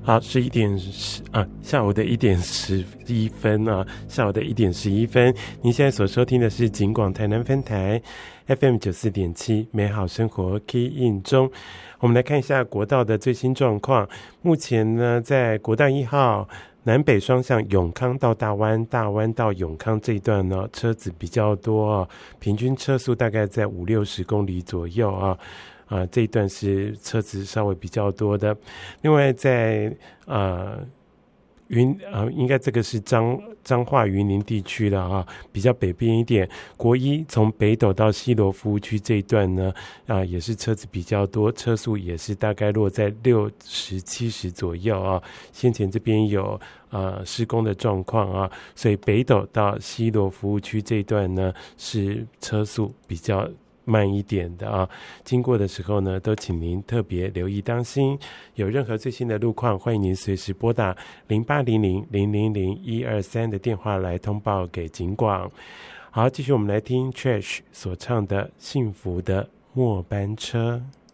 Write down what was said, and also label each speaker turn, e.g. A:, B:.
A: 好，下午的1:11啊，下午的1:11。您现在所收听的是警广台南分台 FM 94.7美好生活 Key In 中。我们来看一下国道的最新状况。目前呢，在国道1号南北双向永康到大湾，大湾到永康这一段呢，车子比较多平均车速大概在50-60公里左右这一段是车子稍微比较多的。另外在应该这个是彰化云林地区了比较北边一点。国一从北斗到西螺服务区这一段呢也是车子比较多，车速也是大概落在60-70左右先前这边有施工的状况所以北斗到西螺服务区这一段呢是车速比较慢一点的经过的时候呢，都请您特别留意当心。有任何最新的路况，欢迎您随时拨打0800-000-123的电话来通报给警广。好，继续我们来听 Trash 所唱的《幸福的末班车》。